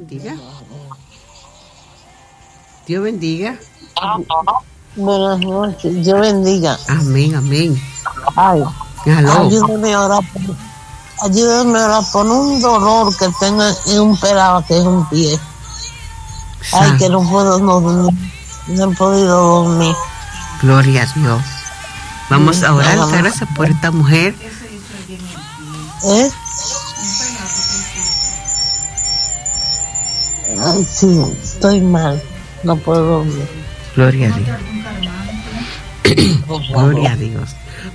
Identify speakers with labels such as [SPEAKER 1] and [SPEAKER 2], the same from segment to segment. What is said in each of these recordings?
[SPEAKER 1] bendiga. Dios bendiga.
[SPEAKER 2] Buenas noches, Dios bendiga.
[SPEAKER 1] Amén, amén.
[SPEAKER 2] Ay,
[SPEAKER 1] aló.
[SPEAKER 2] Ayúdame a orar por un dolor que tengo en un pelado que es un pie. Ay, que no puedo dormir. No he podido dormir.
[SPEAKER 1] Gloria a Dios. Vamos a orar. Gracias por esta mujer.
[SPEAKER 2] Ay, sí, estoy mal. No puedo dormir.
[SPEAKER 1] Gloria a Dios. Gloria a Dios.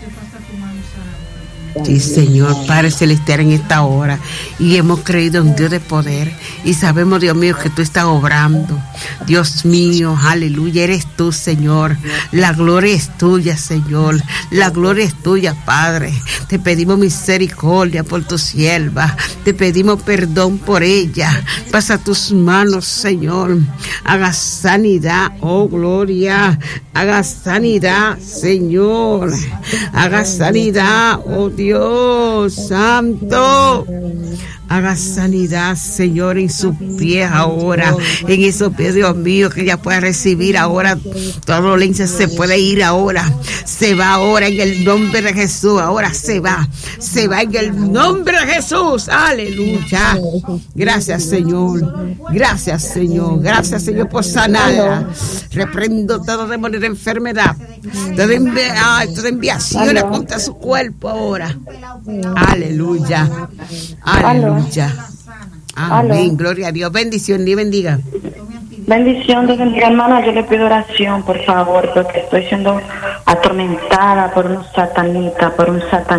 [SPEAKER 1] Sí, Señor, Padre Celestial, en esta hora, y hemos creído en Dios de poder, y sabemos, Dios mío, que tú estás obrando. Dios mío, aleluya, eres tú, Señor. La gloria es tuya, Señor. La gloria es tuya, Padre. Te pedimos misericordia por tu sierva. Te pedimos perdón por ella. Pasa tus manos, Señor. Haga sanidad, oh gloria. Haga sanidad, Señor. Haga sanidad, oh Dios Santo. Haga sanidad, Señor, en sus pies ahora, en esos pies, Dios mío, que ella pueda recibir ahora toda dolencia, se puede ir ahora, se va ahora en el nombre de Jesús, ahora se va en el nombre de Jesús, aleluya. Gracias, Señor, gracias, Señor, por sanarla. Reprendo todo demonio de enfermedad, toda enviación contra su cuerpo ahora, aleluya, aleluya. Amén, gloria a Dios. Bendición, Dios bendiga.
[SPEAKER 3] Bendición, Dios bendiga, hermana. Yo le pido oración, por favor, porque estoy siendo atormentada por un satanita, por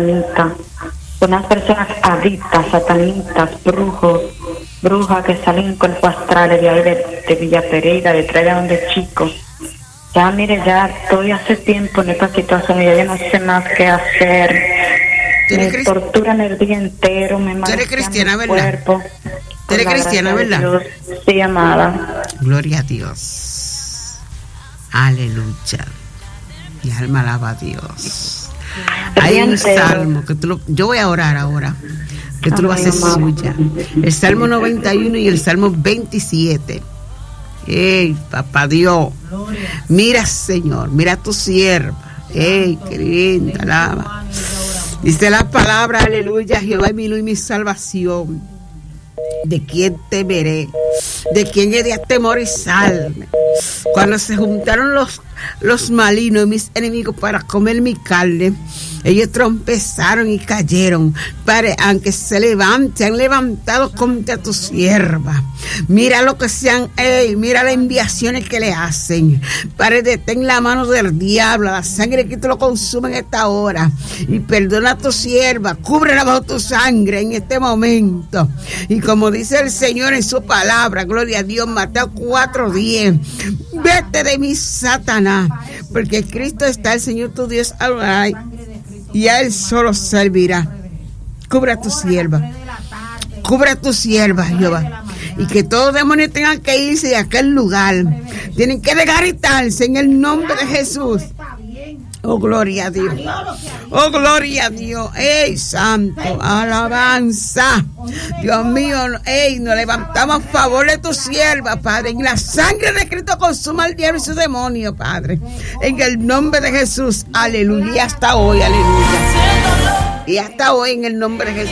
[SPEAKER 3] unas personas adictas, satanitas, brujas que salen con cuerpos astrales de ahí de Villa Pereira, detrás de donde chico. Ya, mire, ya estoy hace tiempo en esta situación y ya no sé más qué hacer. Me torturan el día entero, me matan el cuerpo.
[SPEAKER 1] Tú eres cristiana, ¿verdad?
[SPEAKER 3] Sí, amada.
[SPEAKER 1] Gloria a Dios. Aleluya. Mi alma alaba a Dios. Hay un salmo que yo voy a orar ahora, que tú lo vas a hacer suya. El Salmo 91 y el Salmo 27. ¡Ey, papá Dios! Mira, Señor, mira a tu sierva. ¡Ey, qué linda, alaba! Dice la palabra, aleluya, Jehová es mi luz y mi salvación. ¿De quién temeré? ¿De quién he de atemorizarme? Cuando se juntaron los malignos, mis enemigos, para comer mi carne, ellos trompezaron y cayeron. Padre, aunque se han levantado contra tu sierva. Mira lo que mira las enviaciones que le hacen. Padre, detén la mano del diablo, la sangre que tú lo consumes en esta hora. Y perdona a tu sierva, cúbrela bajo tu sangre en este momento. Y como dice el Señor en su palabra, gloria a Dios, Mateo 4:10, vete de mí, Satanás, porque Cristo está el Señor tu Dios Adonai, y a Él solo servirá. Cubre a tu sierva, Jehová, y que todos demonios tengan que irse de aquel lugar, tienen que desgaritarse en el nombre de Jesús. Oh, gloria a Dios. Oh, gloria a Dios. ¡Ey, santo! ¡Alabanza! Dios mío, nos levantamos a favor de tu sierva, Padre. En la sangre de Cristo consuma al diablo y su demonio, Padre. En el nombre de Jesús. Aleluya. Y hasta hoy, aleluya. Y hasta hoy, en el nombre de Jesús.